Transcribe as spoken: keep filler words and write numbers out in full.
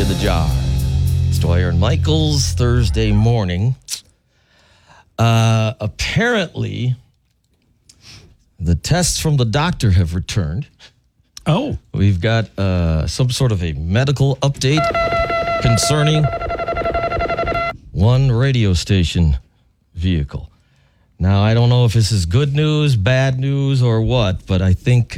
in the jar. It's Dwyer and Michael's Thursday morning. Uh, apparently, the tests from the doctor have returned. Oh. We've got uh, some sort of a medical update concerning one radio station vehicle. Now, I don't know if this is good news, bad news, or what, but I think